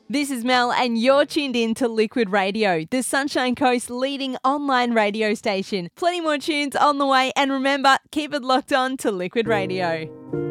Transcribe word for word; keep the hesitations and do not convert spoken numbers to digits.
This is Mel and you're tuned in to Liquid Radio, the Sunshine Coast's leading online radio station. Plenty more tunes on the way and remember, keep it locked on to Liquid Radio.